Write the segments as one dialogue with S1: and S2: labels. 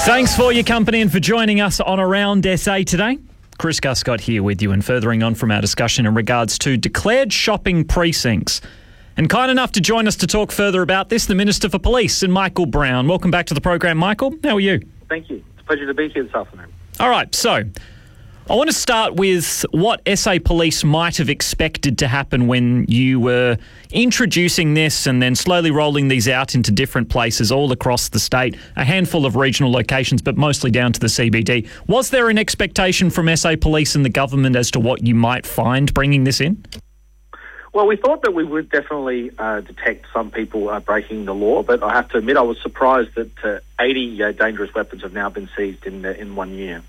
S1: Thanks for your company and for joining us on Around SA today. Chris Guscott here with you and furthering on from our discussion in regards to declared shopping precincts. And kind enough to join us to talk further about this, the Minister for Police, Michael Brown. Welcome back to the program, Michael. How are you?
S2: Thank you. It's a pleasure to be here this afternoon.
S1: All right, so I want to start with what SA Police might have expected to happen when you were introducing this and then slowly rolling these out into different places all across the state, a handful of regional locations, but mostly down to the CBD. Was there an expectation from SA Police and the government as to what you might find bringing this in?
S2: Well, we thought that we would definitely detect some people breaking the law, but I have to admit I was surprised that 80 dangerous weapons have now been seized in 1 year.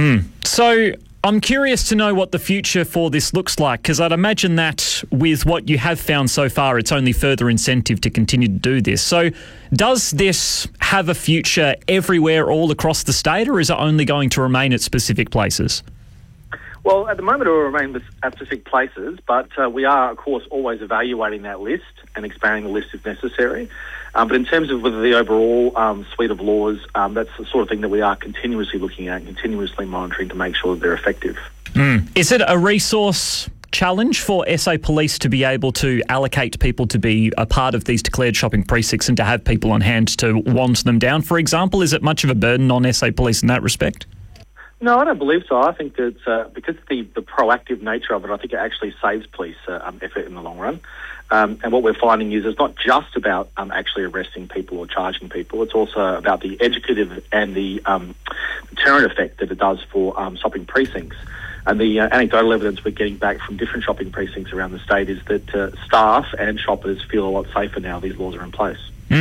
S1: So I'm curious to know what the future for this looks like, because I'd imagine that with what you have found so far, it's only further incentive to continue to do this. So does this have a future everywhere all across the state, or is it only going to remain at specific places?
S2: Well, at the moment it will remain at specific places, but we are, of course, always evaluating that list and expanding the list if necessary. But in terms of the overall suite of laws, that's the sort of thing that we are continuously looking at, continuously monitoring to make sure that they're effective.
S1: Is it a resource challenge for SA Police to be able to allocate people to be a part of these declared shopping precincts and to have people on hand to wand them down, for example? Is it much of a burden on SA Police in that respect?
S2: No, I don't believe so. I think that because of the proactive nature of it, I think it actually saves police effort in the long run. And what we're finding is it's not just about actually arresting people or charging people. It's also about the educative and the deterrent effect that it does for shopping precincts. And the anecdotal evidence we're getting back from different shopping precincts around the state is that staff and shoppers feel a lot safer now these laws are in place.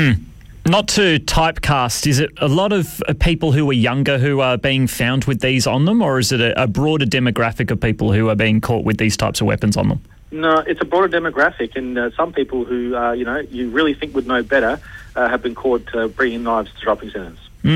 S1: Not to typecast, is it a lot of people who are younger who are being found with these on them, or is it a broader demographic of people who are being caught with these types of weapons on them?
S2: No, it's a broader demographic, and some people who, you really think would know better have been caught bringing knives to shopping centres.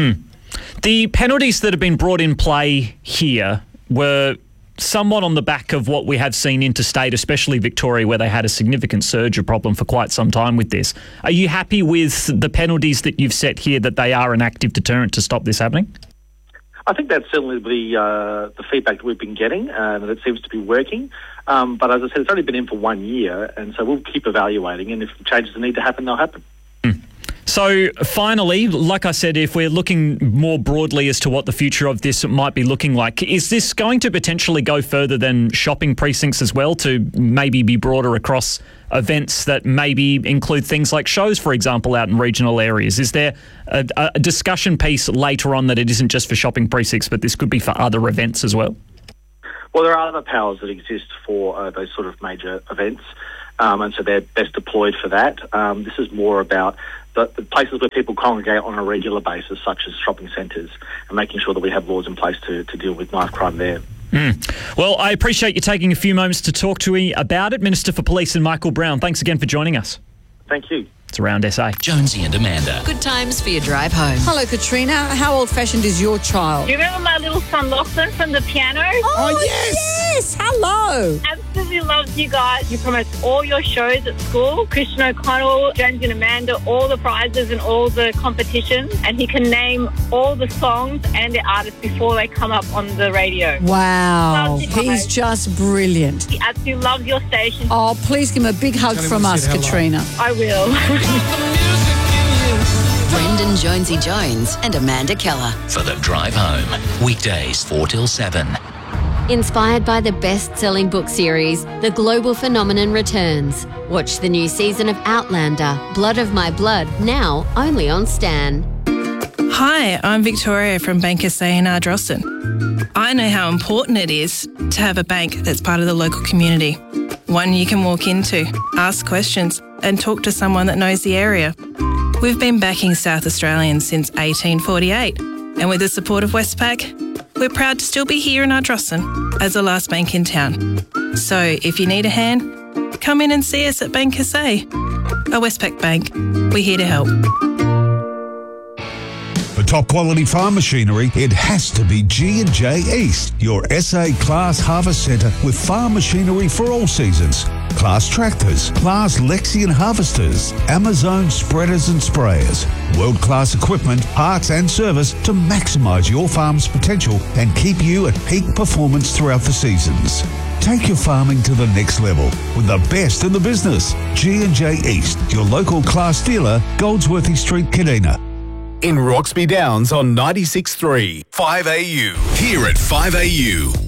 S1: The penalties that have been brought in play here were somewhat on the back of what we have seen interstate, especially Victoria, where they had a significant surge of problem for quite some time with this. Are you happy with the penalties that you've set here, that they are an active deterrent to stop this happening?
S2: I think that's certainly the feedback that we've been getting, and it seems to be working. But as I said, it's only been in for 1 year, and so we'll keep evaluating, and if changes need to happen, they'll happen.
S1: So finally, like I said, if we're looking more broadly as to what the future of this might be looking like, is this going to potentially go further than shopping precincts as well, to maybe be broader across events that maybe include things like shows, for example, out in regional areas? Is there a discussion piece later on that it isn't just for shopping precincts, but this could be for other events as well?
S2: Well, there are other powers that exist for those sort of major events, and so they're best deployed for that. This is more about the places where people congregate on a regular basis, such as shopping centres, and making sure that we have laws in place to deal with knife crime there.
S1: Well, I appreciate you taking a few moments to talk to me about it. Minister for Police Michael Brown, thanks again for joining us.
S2: Thank you.
S1: It's Around SA.
S3: Jonesy and Amanda.
S4: Good times for your drive home.
S5: Hello, Katrina. How old-fashioned is your child?
S6: Do you remember my little son Lachlan from the piano?
S5: Oh, yes! Hello!
S6: Absolutely loves you guys. You promote all your shows at school. Christian O'Connell, Jonesy and Amanda, all the prizes and all the competitions. And he can name all the songs and the artists before they come up on the radio.
S5: Wow.
S6: Loves you
S5: He's
S6: guys.
S5: just brilliant.
S6: He absolutely loves your station.
S5: Oh, please give him a big hug from us, Katrina.
S6: I will.
S4: Brendan Jonesy Jones and Amanda Keller.
S3: For the drive home. Weekdays 4 till 7.
S7: Inspired by the best-selling book series, The Global Phenomenon returns. Watch the new season of Outlander, Blood of My Blood, now only on Stan.
S8: Hi, I'm Victoria from Bank SA in Ardrossan. I know how important it is to have a bank that's part of the local community. One you can walk into, ask questions, and talk to someone that knows the area. We've been backing South Australians since 1848, and with the support of Westpac, we're proud to still be here in Ardrossan as the last bank in town. So if you need a hand, come in and see us at Bank SA. A Westpac bank, we're here to help.
S9: For top quality farm machinery, it has to be G&J East, your SA Class Harvest Centre with farm machinery for all seasons. Class tractors, Class Lexion harvesters, Amazon spreaders and sprayers. World-class equipment, parts and service to maximise your farm's potential and keep you at peak performance throughout the seasons. Take your farming to the next level with the best in the business. G&J East, your local Class dealer, Goldsworthy Street, Kadina.
S10: In Roxby Downs on 96.3, 5AU. Here at 5AU.